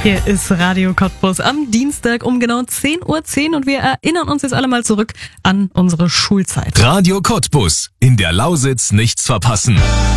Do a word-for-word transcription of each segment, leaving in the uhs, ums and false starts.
Hier ist Radio Cottbus am Dienstag um genau zehn Uhr zehn und wir erinnern uns jetzt alle mal zurück an unsere Schulzeit. Radio Cottbus. In der Lausitz nichts verpassen.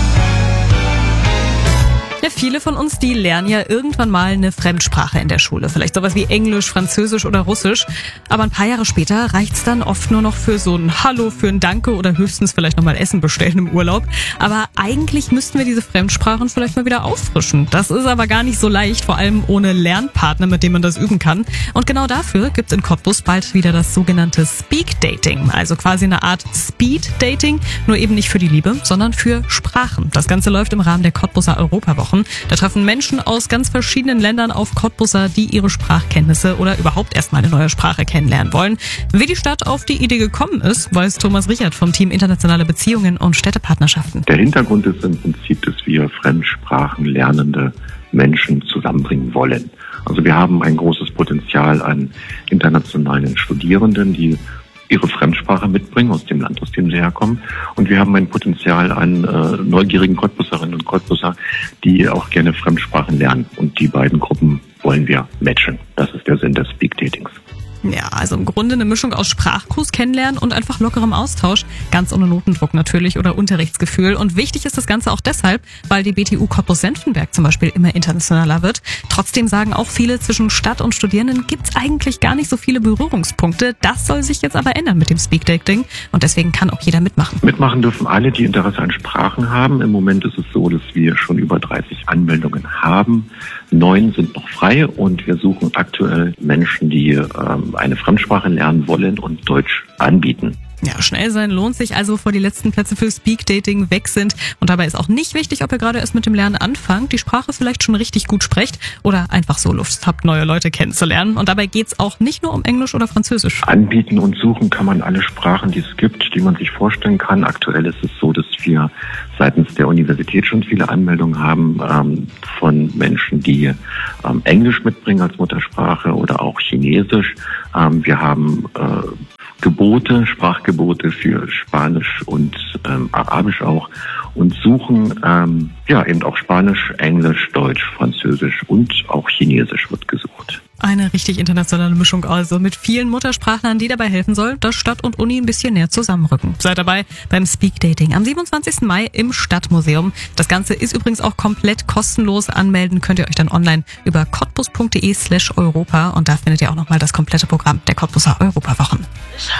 Ja, viele von uns, die lernen ja irgendwann mal eine Fremdsprache in der Schule. Vielleicht sowas wie Englisch, Französisch oder Russisch. Aber ein paar Jahre später reicht's dann oft nur noch für so ein Hallo, für ein Danke oder höchstens vielleicht nochmal Essen bestellen im Urlaub. Aber eigentlich müssten wir diese Fremdsprachen vielleicht mal wieder auffrischen. Das ist aber gar nicht so leicht, vor allem ohne Lernpartner, mit dem man das üben kann. Und genau dafür gibt's in Cottbus bald wieder das sogenannte Speak Dating. Also quasi eine Art Speed Dating, nur eben nicht für die Liebe, sondern für Sprachen. Das Ganze läuft im Rahmen der Cottbuser Europawochen. Da treffen Menschen aus ganz verschiedenen Ländern auf Cottbuser, die ihre Sprachkenntnisse oder überhaupt erstmal eine neue Sprache kennenlernen wollen. Wie die Stadt auf die Idee gekommen ist, weiß Thomas Richard vom Team Internationale Beziehungen und Städtepartnerschaften. Der Hintergrund ist im Prinzip, dass wir Fremdsprachen lernende Menschen zusammenbringen wollen. Also wir haben ein großes Potenzial an internationalen Studierenden, die ihre Fremdsprache mitbringen aus dem Land, aus dem sie herkommen. Und wir haben ein Potenzial an äh, neugierigen Cottbuserinnen und Cottbuser, die auch gerne Fremdsprachen lernen. Und die beiden Gruppen wollen wir matchen. Das ist der Sinn des Speak Datings. Ja, also im Grunde eine Mischung aus Sprachkurs kennenlernen und einfach lockerem Austausch. Ganz ohne Notendruck natürlich oder Unterrichtsgefühl. Und wichtig ist das Ganze auch deshalb, weil die B T U Cottbus-Senftenberg zum Beispiel immer internationaler wird. Trotzdem sagen auch viele, zwischen Stadt und Studierenden gibt's eigentlich gar nicht so viele Berührungspunkte. Das soll sich jetzt aber ändern mit dem Speak Dating. Und deswegen kann auch jeder mitmachen. Mitmachen dürfen alle, die Interesse an Sprachen haben. Im Moment ist es so, dass wir schon über dreißig Anmeldungen haben. Neun sind noch frei und wir suchen aktuell Menschen, die ähm, eine Fremdsprache lernen wollen und Deutsch anbieten. Ja, schnell sein lohnt sich also, bevor die letzten Plätze für Speak Dating weg sind. Und dabei ist auch nicht wichtig, ob ihr gerade erst mit dem Lernen anfangt, die Sprache vielleicht schon richtig gut sprecht oder einfach so Lust habt, neue Leute kennenzulernen. Und dabei geht's auch nicht nur um Englisch oder Französisch. Anbieten und suchen kann man alle Sprachen, die es gibt, die man sich vorstellen kann. Aktuell ist es so, dass wir seitens der Universität schon viele Anmeldungen haben ähm, von Menschen, die ähm, Englisch mitbringen als Muttersprache oder auch Chinesisch. Ähm, wir haben äh, Gebote, Sprachgebote für Spanisch und ähm, Arabisch auch und suchen ähm, ja eben auch Spanisch, Englisch, Deutsch, Französisch und auch Chinesisch wird gesucht. Eine richtig internationale Mischung also mit vielen Muttersprachlern, die dabei helfen soll, dass Stadt und Uni ein bisschen näher zusammenrücken. Seid dabei beim Speak Dating am siebenundzwanzigsten Mai im Stadtmuseum. Das Ganze ist übrigens auch komplett kostenlos. Anmelden könnt ihr euch dann online über cottbus punkt de slash europa und da findet ihr auch nochmal das komplette Programm der Cottbuser Europawochen.